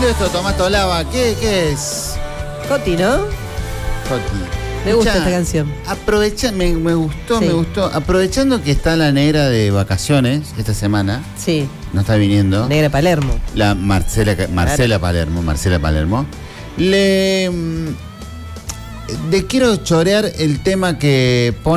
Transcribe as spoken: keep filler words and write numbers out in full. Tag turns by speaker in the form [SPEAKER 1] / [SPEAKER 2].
[SPEAKER 1] lindo esto, Tomás Tolaba. ¿Qué, qué es?
[SPEAKER 2] Coti, ¿no?
[SPEAKER 1] Coti.
[SPEAKER 2] Me gusta
[SPEAKER 1] Escuchá,
[SPEAKER 2] esta canción.
[SPEAKER 1] Aprovecha, me, me gustó,
[SPEAKER 2] Sí.
[SPEAKER 1] me gustó. Aprovechando que está la negra de vacaciones esta semana,
[SPEAKER 2] Sí,
[SPEAKER 1] no está viniendo.
[SPEAKER 2] Negra Palermo.
[SPEAKER 1] La Marcela, Marcela Palermo, Marcela Palermo. Le, mm, le quiero chorear el tema que pone